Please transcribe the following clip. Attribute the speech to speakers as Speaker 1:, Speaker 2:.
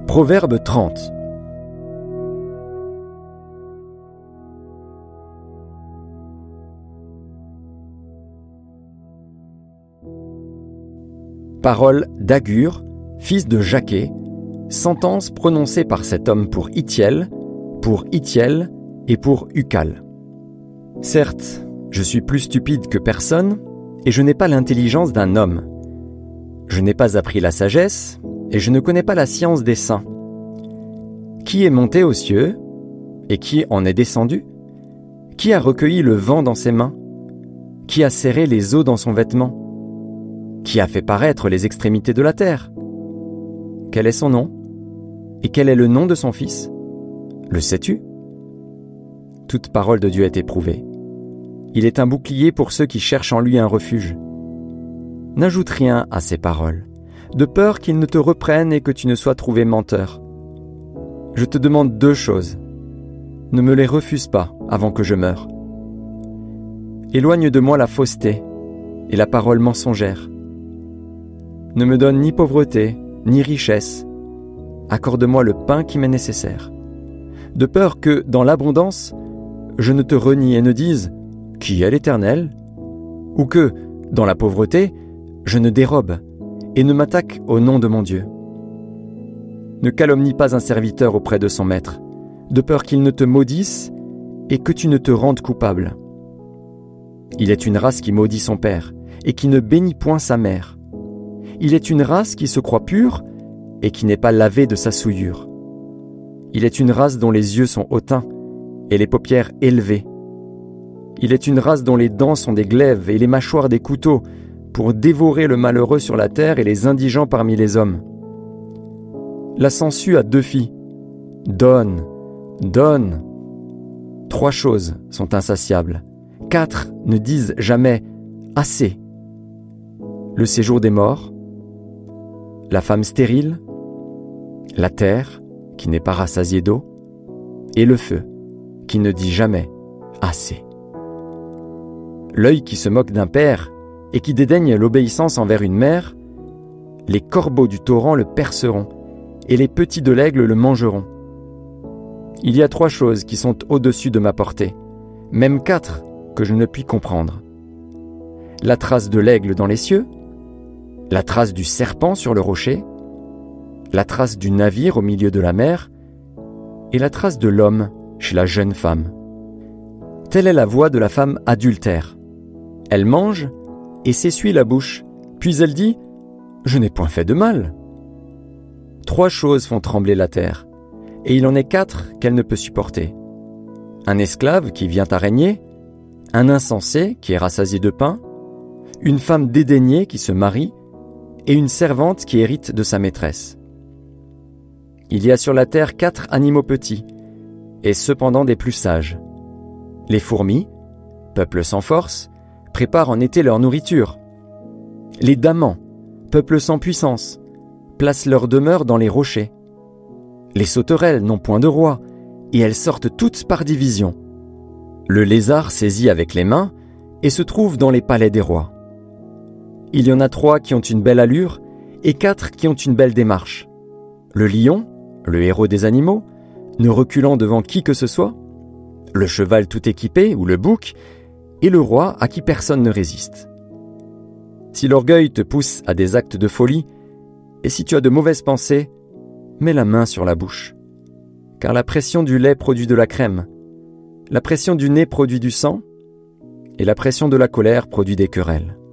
Speaker 1: Proverbe 30. Parole d'Agur, fils de Jaquet, sentence prononcée par cet homme pour Ithiel et pour Ucal. Certes, je suis plus stupide que personne, et je n'ai pas l'intelligence d'un homme. Je n'ai pas appris la sagesse, et je ne connais pas la science des saints. Qui est monté aux cieux, et qui en est descendu? Qui a recueilli le vent dans ses mains? Qui a serré les eaux dans son vêtement? Qui a fait paraître les extrémités de la terre? Quel est son nom? Et quel est le nom de son fils? Le sais-tu? Toute parole de Dieu est éprouvée. Il est un bouclier pour ceux qui cherchent en lui un refuge. N'ajoute rien à ces paroles, de peur qu'ils ne te reprennent et que tu ne sois trouvé menteur. Je te demande 2 choses. Ne me les refuse pas avant que je meure. Éloigne de moi la fausseté et la parole mensongère. Ne me donne ni pauvreté, ni richesse. Accorde-moi le pain qui m'est nécessaire. De peur que, dans l'abondance, je ne te renie et ne dise « Qui est l'Éternel ?» ou que, dans la pauvreté, je ne dérobe et ne m'attaque au nom de mon Dieu. Ne calomnie pas un serviteur auprès de son maître, de peur qu'il ne te maudisse et que tu ne te rendes coupable. Il est une race qui maudit son père et qui ne bénit point sa mère. Il est une race qui se croit pure et qui n'est pas lavée de sa souillure. Il est une race dont les yeux sont hautains et les paupières élevées. Il est une race dont les dents sont des glaives et les mâchoires des couteaux pour dévorer le malheureux sur la terre et les indigents parmi les hommes. La sangsue a 2 filles. Donne, donne. 3 choses sont insatiables. 4 ne disent jamais assez. Le séjour des morts, la femme stérile, la terre qui n'est pas rassasiée d'eau, et le feu qui ne dit jamais assez. L'œil qui se moque d'un père et qui dédaigne l'obéissance envers une mère, les corbeaux du torrent le perceront, et les petits de l'aigle le mangeront. Il y a 3 choses qui sont au-dessus de ma portée, même 4 que je ne puis comprendre. La trace de l'aigle dans les cieux, la trace du serpent sur le rocher, la trace du navire au milieu de la mer, et la trace de l'homme chez la jeune femme. Telle est la voix de la femme adultère. Elle mange et s'essuie la bouche, puis elle dit « Je n'ai point fait de mal ». 3 choses font trembler la terre, et il en est 4 qu'elle ne peut supporter. Un esclave qui vient à régner, un insensé qui est rassasié de pain, une femme dédaignée qui se marie, et une servante qui hérite de sa maîtresse. Il y a sur la terre 4 animaux petits, et cependant des plus sages. Les fourmis, peuple sans force, préparent en été leur nourriture. Les damans, peuple sans puissance, placent leur demeure dans les rochers. Les sauterelles n'ont point de roi, et elles sortent toutes par division. Le lézard saisit avec les mains, et se trouve dans les palais des rois. Il y en a 3 qui ont une belle allure, et 4 qui ont une belle démarche. Le lion, le héros des animaux, ne reculant devant qui que ce soit, le cheval tout équipé ou le bouc, et le roi à qui personne ne résiste. Si l'orgueil te pousse à des actes de folie, et si tu as de mauvaises pensées, mets la main sur la bouche. Car la pression du lait produit de la crème, la pression du nez produit du sang, et la pression de la colère produit des querelles.